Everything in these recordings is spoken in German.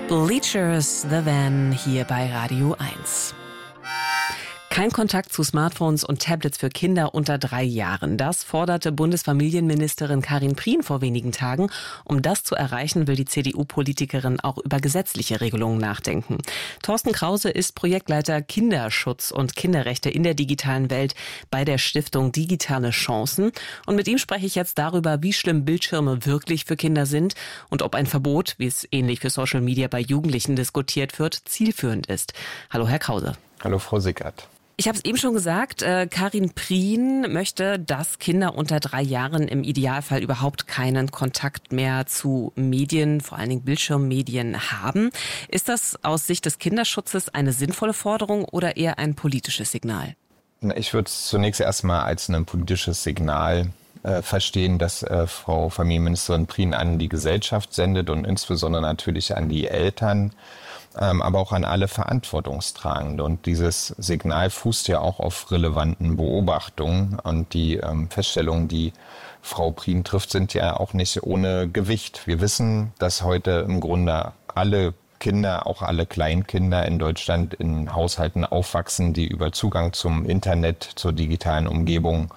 Bleachers The Van hier bei Radio 1. Kein Kontakt zu Smartphones und Tablets für Kinder unter 3 Jahren. Das forderte Bundesfamilienministerin Karin Prien vor wenigen Tagen. Um das zu erreichen, will die CDU-Politikerin auch über gesetzliche Regelungen nachdenken. Thorsten Krause ist Projektleiter Kinderschutz und Kinderrechte in der digitalen Welt bei der Stiftung Digitale Chancen. Und mit ihm spreche ich jetzt darüber, wie schlimm Bildschirme wirklich für Kinder sind und ob ein Verbot, wie es ähnlich für Social Media bei Jugendlichen diskutiert wird, zielführend ist. Hallo, Herr Krause. Hallo, Frau Sickert. Ich habe es eben schon gesagt, Karin Prien möchte, dass Kinder unter 3 Jahren im Idealfall überhaupt keinen Kontakt mehr zu Medien, vor allen Dingen Bildschirmmedien haben. Ist das aus Sicht des Kinderschutzes eine sinnvolle Forderung oder eher ein politisches Signal? Ich würde es zunächst erstmal als ein politisches Signal verstehen, dass Frau Familienministerin Prien an die Gesellschaft sendet und insbesondere natürlich an die Eltern, aber auch an alle Verantwortungstragende. Und dieses Signal fußt ja auch auf relevanten Beobachtungen. Und die Feststellungen, die Frau Prien trifft, sind ja auch nicht ohne Gewicht. Wir wissen, dass heute im Grunde alle Kinder, auch alle Kleinkinder in Deutschland in Haushalten aufwachsen, die über Zugang zum Internet, zur digitalen Umgebung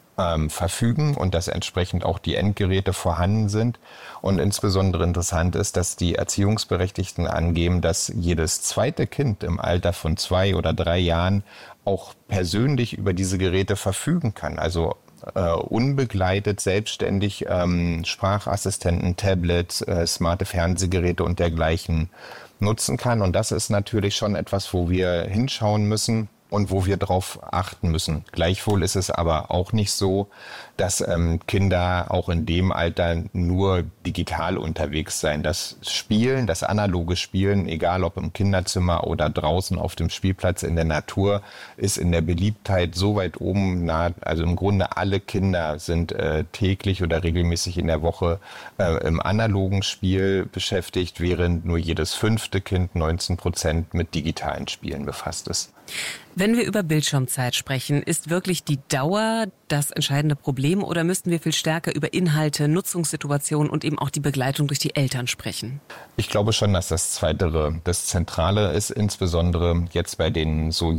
verfügen und dass entsprechend auch die Endgeräte vorhanden sind. Und insbesondere interessant ist, dass die Erziehungsberechtigten angeben, dass jedes zweite Kind im Alter von 2 oder 3 Jahren auch persönlich über diese Geräte verfügen kann. Also unbegleitet, selbstständig Sprachassistenten, Tablets, smarte Fernsehgeräte und dergleichen nutzen kann. Und das ist natürlich schon etwas, wo wir hinschauen müssen und wo wir darauf achten müssen. Gleichwohl ist es aber auch nicht so, dass Kinder auch in dem Alter nur digital unterwegs sein. Das Spielen, das analoge Spielen, egal ob im Kinderzimmer oder draußen auf dem Spielplatz in der Natur, ist in der Beliebtheit so weit oben. Also im Grunde alle Kinder sind täglich oder regelmäßig in der Woche im analogen Spiel beschäftigt, während nur jedes 5. Kind, 19%, mit digitalen Spielen befasst ist. Wenn wir über Bildschirmzeit sprechen, ist wirklich die Dauer das entscheidende Problem oder müssten wir viel stärker über Inhalte, Nutzungssituationen und eben auch die Begleitung durch die Eltern sprechen? Ich glaube schon, dass das Zweitere das Zentrale ist, insbesondere jetzt bei den so